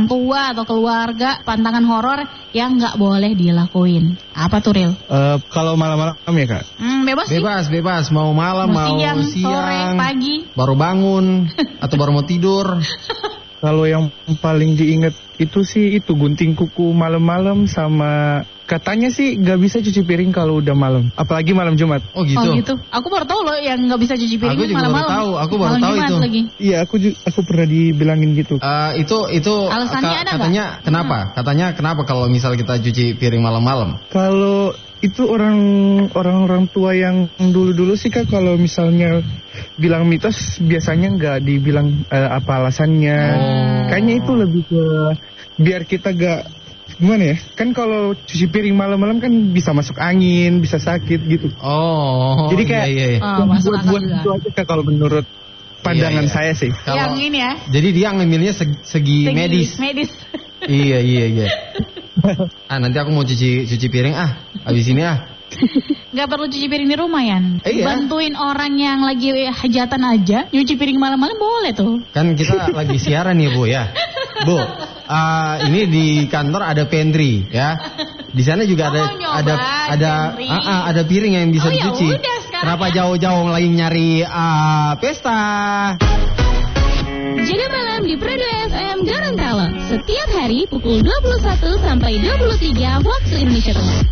tua atau keluarga, pantangan horor yang nggak boleh dilakuin. Apa tuh, Ril? Kalau malam-malam ya, Kak? Bebas sih. Bebas. Mau malam, mau siang, sore, pagi. Baru bangun atau baru mau tidur. Kalau yang paling diingat itu sih itu gunting kuku malam-malam, sama katanya sih nggak bisa cuci piring kalau udah malam, apalagi malam Jumat. Oh gitu. Aku baru tahu loh yang nggak bisa cuci piring malam-malam. Aku baru tahu Jumat itu. Lagi. Iya, aku pernah dibilangin gitu. Itu alasannya ada katanya gak? Kenapa? Katanya kenapa kalau misal kita cuci piring malam-malam? Kalau itu orang tua yang dulu-dulu sih, Kak, kalau misalnya bilang mitos biasanya nggak dibilang apa alasannya. Kayaknya itu lebih ke biar kita gak gimana ya? Kan kalau cuci piring malam-malam kan bisa masuk angin, bisa sakit gitu. Jadi kayak buat itu aja, Kak, kalau menurut pandangan saya sih. Yang ini ya. Jadi dia ngambilnya segi medis. Iya. Nanti aku mau cuci piring abis ini Gak perlu cuci piring di rumah, Yan. Iya. Bantuin orang yang lagi hajatan aja, nyuci piring malam-malam boleh tuh. Kan kita lagi siaran nih, Bu, ya. Bu, ini di kantor ada pantry, ya. Di sana juga ada piring yang bisa dicuci. Kenapa jauh-jauh lagi nyari pesta? Jaga malam di Prado FM Gorontalo. Setiap hari pukul 21 sampai 23 waktu Indonesia Tengah.